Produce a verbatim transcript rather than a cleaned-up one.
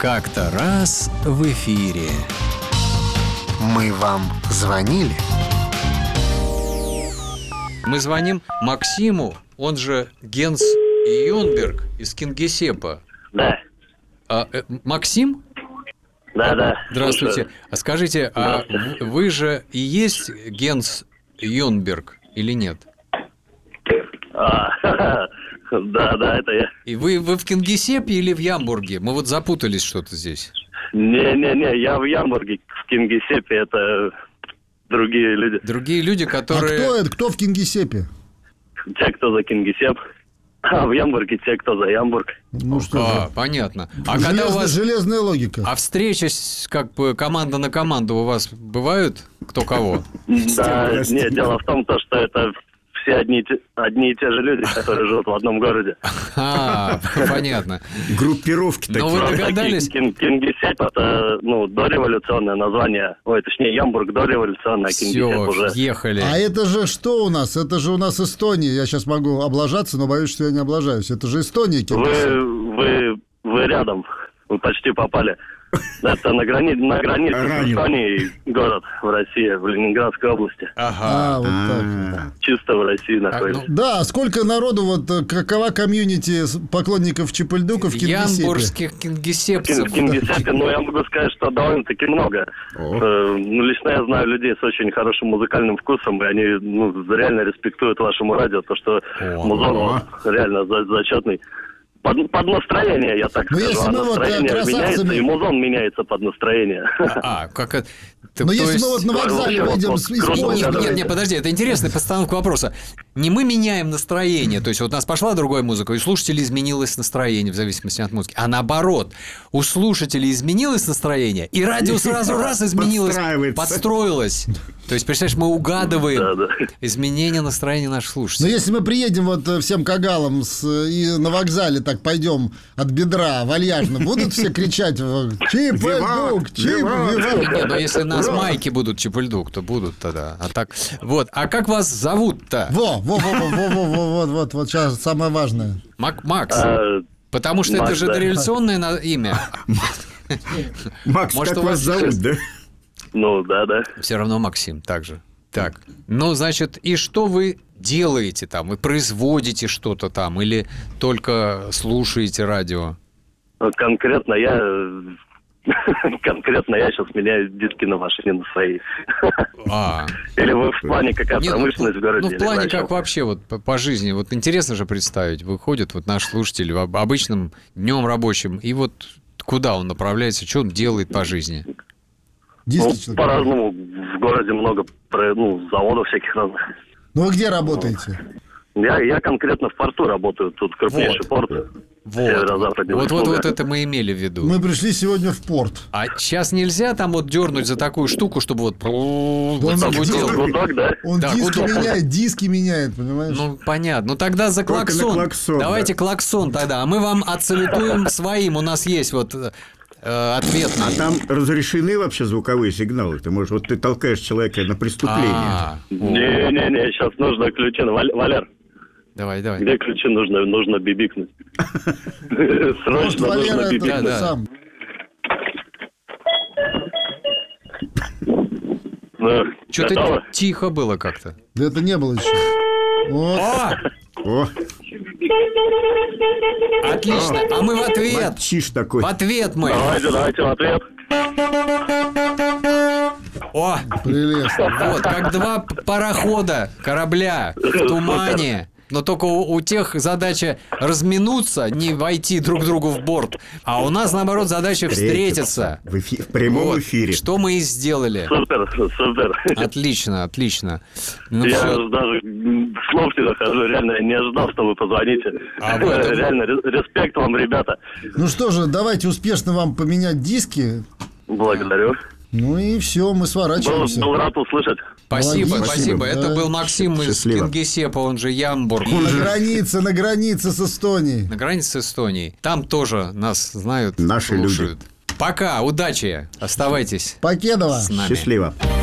Как-то раз в эфире. Мы вам звонили? Мы звоним Максиму, он же Генс Юнберг из Кингисеппа. Да. А, э, Максим? Да, да. Здравствуйте. А скажите, а в- вы же и есть Генс Юнберг или нет? А, да, да, это я. И вы, вы в Кингисеппе или в Ямбурге? Мы вот запутались что-то здесь. Не-не-не, я в Ямбурге, в Кингисеппе, это другие люди. Другие люди, А которые... кто это? Кто в Кингисеппе? Те, кто за Кингисепп, а в Ямбурге те, кто за Ямбург. Ну что А, же. понятно. А когда Железная, у вас... железная логика. А встреча с- как бы команда на команду у вас бывают? Кто кого? Да, нет, дело в том, то, что это все одни и те, одни и те же люди, которые живут в одном городе. А, понятно. Группировки Но вы такие. догадались? Кин- Кингисепп это, ну, дореволюционное название. Ой, точнее, Ямбург дореволюционное, а Кингисепп Все, уже. въехали. А это же что у нас? Это же у нас Эстония. Я сейчас могу облажаться, но боюсь, что я не облажаюсь. Это же Эстония, Кингисепп. Вы, вы, вы рядом. Вы почти попали. Это на, грани... на границе с Ранил. Эстонией город в России, в Ленинградской области. Ага. А, вот так. А, Чисто в России А, находится. ну, Да, сколько народу, вот э, какова комьюнити с- поклонников Чепульдука в Кингисеппе? Ямбургских В кингисеппцев. Кин- в Кингисеппе, ну, я могу сказать, что довольно-таки много. О. Э, ну, лично я знаю людей с очень хорошим музыкальным вкусом, и они, ну, реально респектуют вашему радио, то, что О. музон реально за- зачетный. Под, под настроение, я так Ну, скажу. если А мы вот, э, настроение красавцами- меняется, и музон меняется под настроение. А, как это... Но то если есть- мы вот на вокзале вот, выйдем вот, с из круто, поезда... Нет, да, нет, нет, подожди, это интересная постановка вопроса. Не мы меняем настроение, то есть вот у нас пошла другая музыка, и у слушателей изменилось настроение в зависимости от музыки, а наоборот, у слушателей изменилось настроение, и радио сразу раз изменилось, Подстраивается. подстроилось. То есть, представляешь, мы угадываем Да, да. изменение настроения наших Но слушателей. если мы приедем вот э, всем кагалам с, э, и на вокзале так пойдем от бедра вальяжно, будут все кричать э, «Чепульдук! Чип, Виват! виват!» Не, но если нас майки будут чепульдук, то будут тогда. А так, вот. А как вас зовут-то? Во, во, во, во, во, во, во, вот, вот, вот сейчас самое важное. Мак- Макс. А, Потому что это Макс, же да. дореволюционное на- имя. Макс, Может, как у вас вас- зовут, да? ну, да, да. Все равно Максим, так же. Так, ну, значит, и что вы делаете там? Вы производите что-то там или только слушаете радио? Конкретно я... Конкретно я сейчас меняю диски на машине на своей. А, Или вы в плане какая нет, ну, промышленность в городе? ну, в или плане зачем? как вообще вот по, по жизни. Вот интересно же представить. Выходит вот наш слушатель в об- обычным днем рабочим, и вот куда он направляется, что он делает по жизни? Диски Ну, человек. по-разному. В городе много про- ну, заводов всяких разных. Ну, вы где работаете? Я, я конкретно в порту работаю. Тут крупнейший Вот. порт. Вот, Северо-западный вот, вот, Услуга. вот это мы имели в виду. Мы пришли сегодня в порт. А сейчас нельзя там вот дернуть за такую штуку, чтобы вот, вот он загудел. так Гудок, да? Он Да, диски гудок. меняет, диски меняет, понимаешь? Ну, понятно. Ну, тогда за Только на клаксон. клаксон, Давайте да. клаксон тогда. А мы вам отсалютуем своим. У нас есть вот э, ответный. А там разрешены вообще звуковые сигналы? Ты можешь, вот ты толкаешь человека на преступление. А, о, Не-не-не, сейчас нужно ключи. Вал- Валер, давай, давай. где ключи нужно? Нужно бибикнуть. Может, Срочно Валера нужно это бибикнуть. да. сам. Ну, Что-то готово? тихо было как-то. Да это не было еще. Вот. О, О, отлично. А мы в ответ. мальчиш такой. В ответ мы. Давайте, давайте в ответ. О, Прелестно. вот, как два парохода, корабля в тумане. Но только у, у тех задача разминуться, не войти друг другу в борт. А у нас, наоборот, задача встретиться. В, эфи- в прямом Вот, эфире. что мы и сделали. Супер, супер. Отлично, отлично. Ну, Я всё. даже м, слов не нахожу, реально не ожидал, что вы позвоните. А в этом- Реально, ре- респект вам, ребята. Ну что же, давайте успешно вам поменять диски. Благодарю. Ну и все, мы Был, сворачиваемся. был рад услышать. Спасибо, Молодец. спасибо. Спасибо. Это Да. был Максим из Счастливо. Кингисеппа, он же Ямбург. На границе, на границе с Эстонией. На границе с Эстонией. Там тоже нас знают, Наши люди. слушают. Пока, удачи. Оставайтесь Покедова. с нами. Счастливо.